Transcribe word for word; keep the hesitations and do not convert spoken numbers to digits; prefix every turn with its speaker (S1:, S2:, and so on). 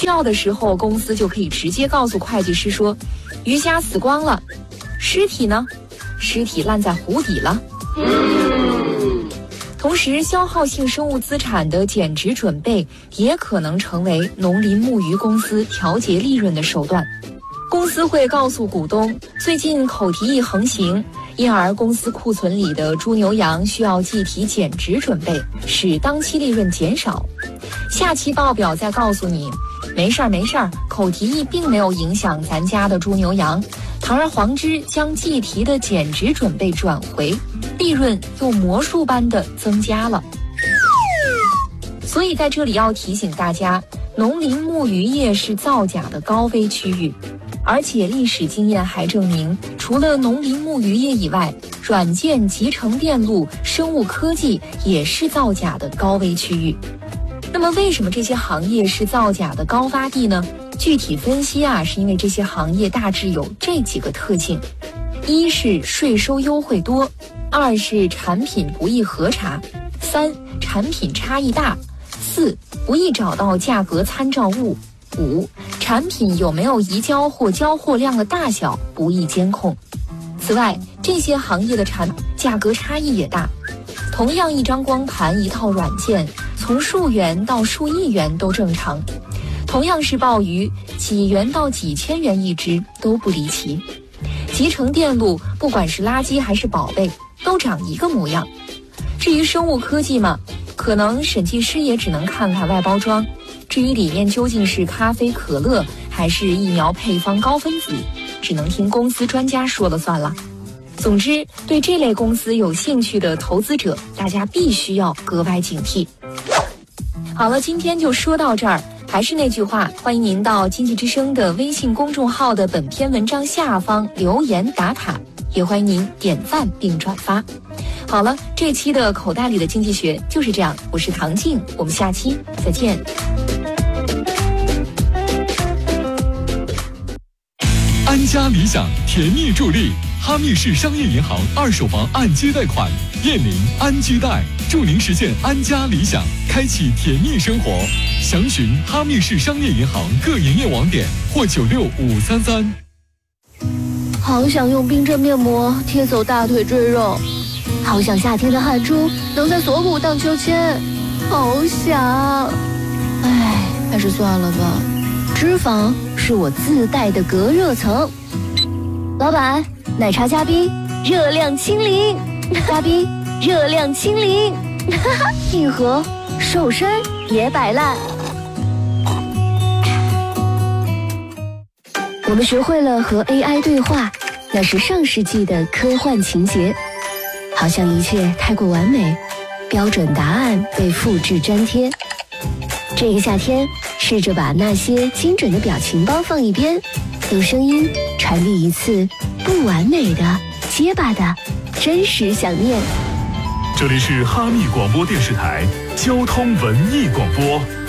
S1: 需要的时候，公司就可以直接告诉会计师说，鱼虾死光了，尸体呢？尸体烂在湖底了。同时，消耗性生物资产的减值准备也可能成为农林牧渔公司调节利润的手段。公司会告诉股东，最近口蹄疫横行，因而公司库存里的猪牛羊需要计提减值准备，使当期利润减少。下期报表再告诉你，没事儿没事儿，口蹄疫并没有影响咱家的猪牛羊，堂而皇之将计提的减值准备转回，利润又魔术般的增加了。所以在这里要提醒大家，农林牧渔业是造假的高危区域，而且历史经验还证明，除了农林牧渔业以外，软件、集成电路、生物科技也是造假的高危区域。那么为什么这些行业是造假的高发地呢？具体分析啊，是因为这些行业大致有这几个特性：一是税收优惠多，二是产品不易核查，三产品差异大，四不易找到价格参照物，五产品有没有移交或交货量的大小不易监控。此外，这些行业的产品价格差异也大，同样一张光盘一套软件，从数元到数亿元都正常，同样是鲍鱼，几元到几千元一只都不离奇。集成电路不管是垃圾还是宝贝，都长一个模样。至于生物科技嘛，可能审计师也只能看看外包装，至于里面究竟是咖啡可乐还是疫苗配方高分子，只能听公司专家说了算了。总之，对这类公司有兴趣的投资者，大家必须要格外警惕。好了，今天就说到这儿。还是那句话，欢迎您到经济之声的微信公众号的本篇文章下方留言打卡，也欢迎您点赞并转发。好了，这期的口袋里的经济学就是这样，我是唐静，我们下期再见。
S2: 安家理想甜蜜助力，哈密市商业银行二手房按揭贷款，燕林安居贷，助您实现安家理想，开启甜蜜生活。详询哈密市商业银行各营业网点或九六五三三。
S3: 好想用冰镇面膜贴走大腿赘肉，好想夏天的汗珠能在锁骨荡秋千，好想，唉，还是算了吧。脂肪是我自带的隔热层。老板，奶茶加冰，热量清零；加冰，热量清零。一盒，瘦身也摆烂。我们学会了和 A I 对话，那是上世纪的科幻情节。好像一切太过完美，标准答案被复制粘贴。这个夏天，试着把那些精准的表情包放一边，用声音传递一次不完美的、结巴的真实想念。
S4: 这里是哈密广播电视台交通文艺广播。